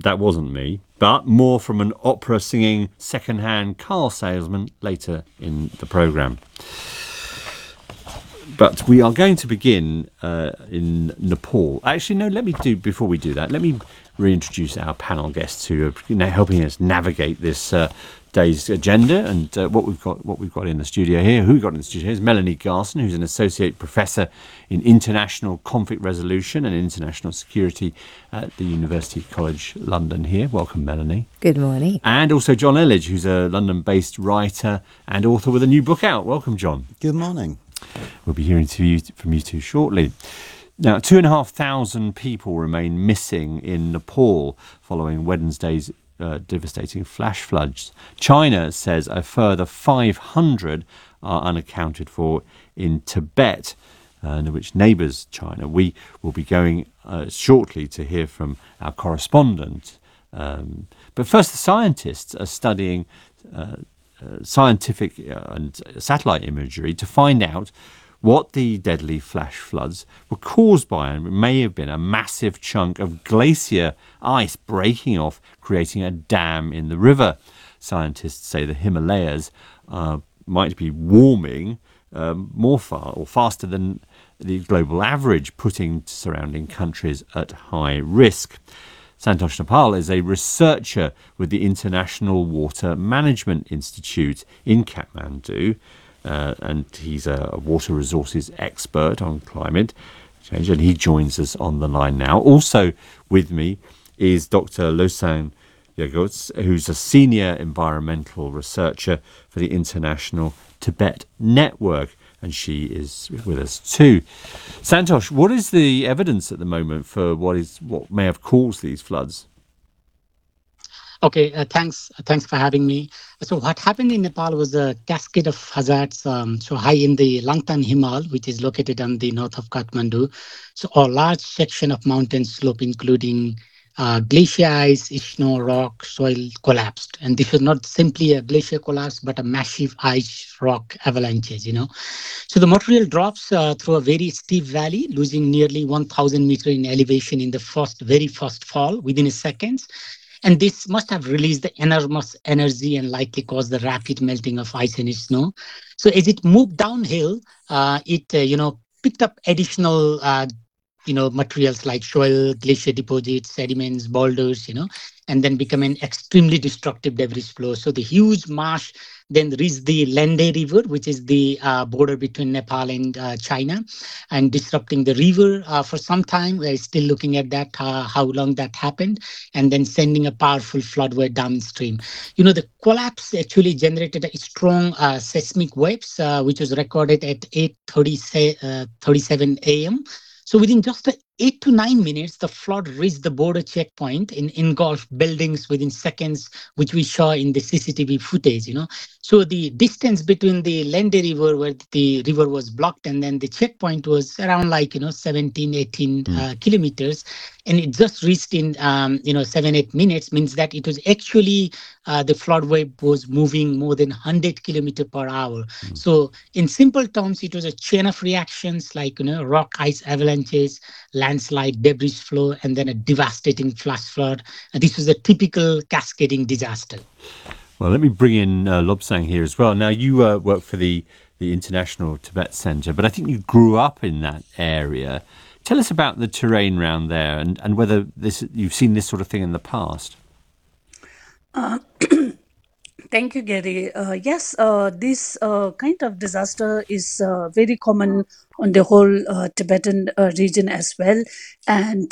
That wasn't me, but more from an opera singing second-hand car salesman later in the programme. But we are going to begin in Nepal. Actually, no, before we do that, let me reintroduce our panel guests who are helping us navigate this day's agenda and what we've got in the studio here. Who we've got in the studio is Melanie Garson, who's an associate professor in international conflict resolution and international security at the University College London here. Welcome, Melanie. Good morning. And also John Elledge, who's a London-based writer and author with a new book out. Welcome, John. Good morning. We'll be hearing from you two shortly. Now, 2,500 people remain missing in Nepal following Wednesday's devastating flash floods. China says a further 500 are unaccounted for in Tibet, which neighbours China. We will be going shortly to hear from our correspondent. But first, the scientists are studying scientific and satellite imagery to find out what the deadly flash floods were caused by, and it may have been a massive chunk of glacier ice breaking off, creating a dam in the river. Scientists say the Himalayas might be warming faster than the global average, putting surrounding countries at high risk. Santosh Nepal is a researcher with the International Water Management Institute in Kathmandu, and he's a water resources expert on climate change, and he joins us on the line now. Also with me is Dr. Losang Yagots, who's a senior environmental researcher for the International Tibet Network, and she is with us too. Santosh, what is the evidence at the moment for what may have caused these floods? Okay, thanks for having me. So what happened in Nepal was a cascade of hazards, so high in the Langtan Himal, which is located on the north of Kathmandu. So a large section of mountain slope, including glacier ice, snow, rock, soil collapsed. And this was not simply a glacier collapse, but a massive ice rock avalanches, So the material drops through a very steep valley, losing nearly 1,000 meters in elevation in the very first fall within a second. And this must have released the enormous energy and likely caused the rapid melting of ice and snow. So as it moved downhill, it picked up additional materials like soil, glacier deposits, sediments, boulders, and then become an extremely destructive debris flow. So the huge marsh then reached the Lende River, which is the border between Nepal and China, and disrupting the river for some time. We're still looking at that, how long that happened, and then sending a powerful floodway downstream. The collapse actually generated a strong seismic waves, which was recorded at 8:37 a.m. So within just 8 to 9 minutes, the flood reached the border checkpoint and engulfed buildings within seconds, which we saw in the CCTV footage, So the distance between the Lende River, where the river was blocked, and then the checkpoint was around 17, 18 kilometers. And it just reached in, 7-8 minutes, means that it was actually, the flood wave was moving more than 100 kilometers per hour. So in simple terms, it was a chain of reactions like, rock ice avalanches, landslide, debris flow, and then a devastating flash flood. And this was a typical cascading disaster. Well, let me bring in Lobsang here as well. Now, you work for the International Tibet Centre, but I think you grew up in that area. Tell us about the terrain around there and whether you've seen this sort of thing in the past. Thank you, Gary. Yes, this kind of disaster is very common on the whole Tibetan region as well. And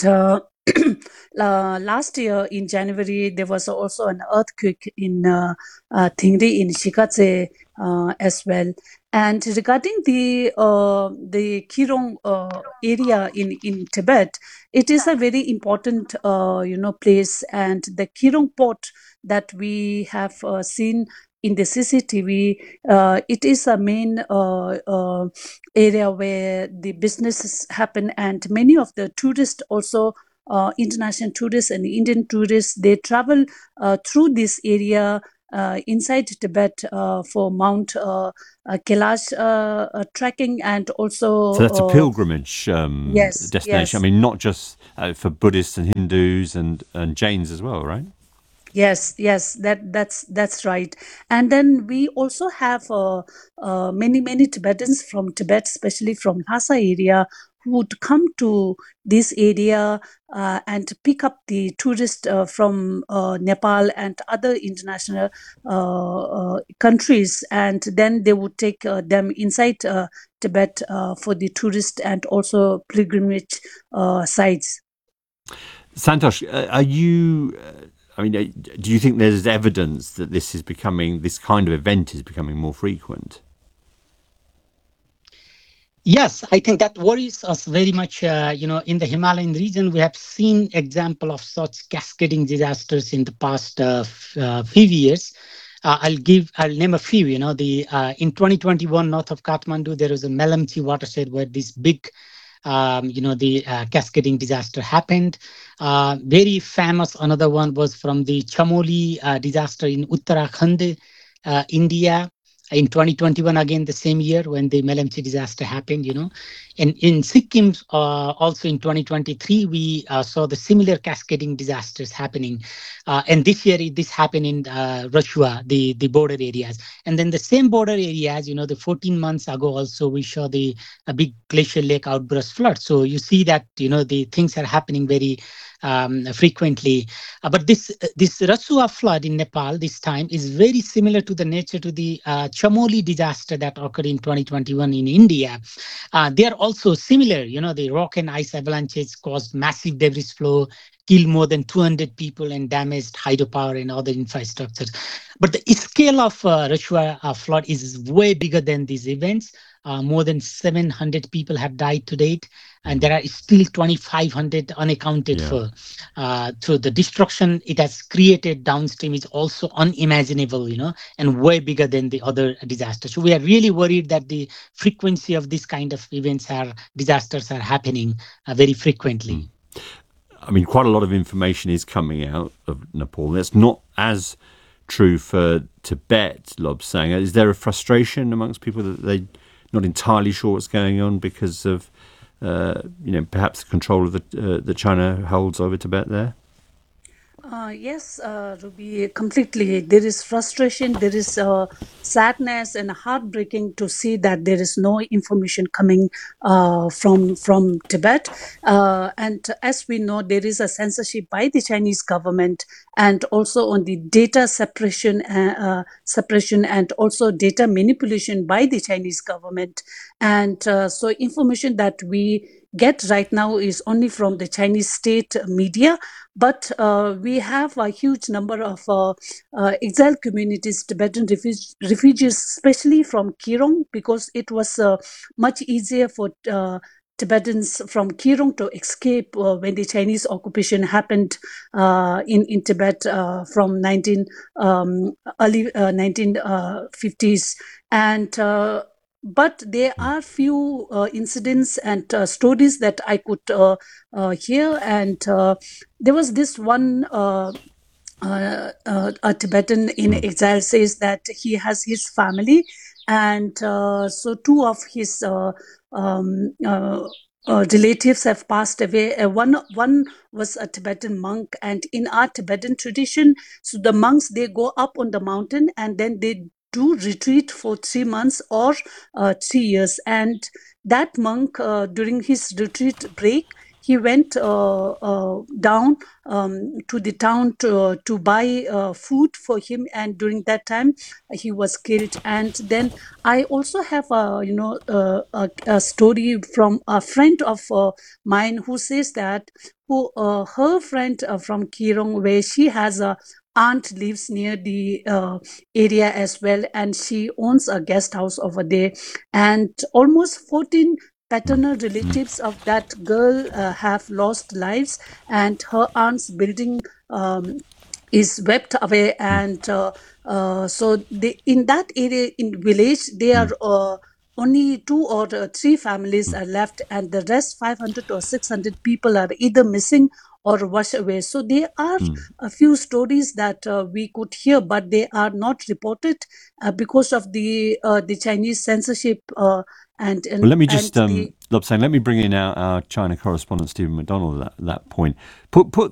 last year in January, there was also an earthquake in Thingri in Shikatse as well. And regarding the Kirong area in Tibet, it is a very important place, and the Kirong port that we have seen in the CCTV, it is a main area where the businesses happen, and many of the tourists also, international tourists and Indian tourists, they travel through this area inside Tibet for Mount Kailash trekking, and also So that's a pilgrimage yes, destination. I yes. mean, not just for Buddhists and Hindus and Jains as well, right? Yes, yes, that's right. And then we also have many Tibetans from Tibet, especially from Lhasa area, who would come to this area and pick up the tourists from Nepal and other international countries, and then they would take them inside Tibet for the tourist and also pilgrimage sites. Santosh, are you? I mean, do you think there's evidence that this kind of event is becoming more frequent? Yes, I think that worries us very much. In the Himalayan region, we have seen example of such cascading disasters in the past few years. I'll name a few. The in 2021, north of Kathmandu, there was a Melamchi watershed where this big, the cascading disaster happened. Very famous. Another one was from the Chamoli disaster in Uttarakhand, India in 2021, again the same year when the Melamchi disaster happened. And in Sikkim, also in 2023, we saw the similar cascading disasters happening. And this year, this happened in Rachua, the border areas. And then the same border areas, the 14 months ago also, we saw the a big glacial lake outburst flood. So you see that, the things are happening very frequently. But this Rasua flood in Nepal this time is very similar to the nature to the Chamoli disaster that occurred in 2021 in India. They are also similar. The rock and ice avalanches caused massive debris flow, killed more than 200 people, and damaged hydropower and other infrastructures. But the scale of Rasua flood is way bigger than these events. More than 700 people have died to date, and there are still 2,500 unaccounted for. So the destruction it has created downstream is also unimaginable, and way bigger than the other disasters. So we are really worried that the frequency of this kind of disasters are happening very frequently. I mean, quite a lot of information is coming out of Nepal. That's not as true for Tibet, Lobsang. Is there a frustration amongst people that they're not entirely sure what's going on because of, perhaps the control of that China holds over Tibet there? Yes, Ruby, completely. There is frustration, there is sadness and heartbreaking to see that there is no information coming from Tibet. And as we know, there is a censorship by the Chinese government, and also on the data suppression and also data manipulation by the Chinese government. And so information that we get right now is only from the Chinese state media, but we have a huge number of exiled communities, Tibetan refugees, especially from Kirong, because it was much easier for Tibetans from Kirong to escape when the Chinese occupation happened in Tibet from early 1950s. And but there are few incidents and stories that I could hear, and there was this one a Tibetan in exile says that he has his family, and so two of his relatives have passed away. One was a Tibetan monk, and in our Tibetan tradition, so the monks they go up on the mountain and then they do retreat for 3 months or 3 years. And that monk, during his retreat break, he went down to the town to buy food for him, and during that time he was killed. And then I also have a story from a friend of mine who says that her friend from Kirong, where she has a aunt lives near the area as well, and she owns a guest house over there, and almost 14 paternal relatives of that girl have lost lives, and her aunt's building is swept away. And so in that area, in village, there are only 2 or 3 families are left, and the rest 500 or 600 people are either missing or wash away. So there are a few stories that we could hear, but they are not reported because of the Chinese censorship and Well, let me just, the Lobsang, let me bring in our China correspondent, Stephen McDonald, at that point. Put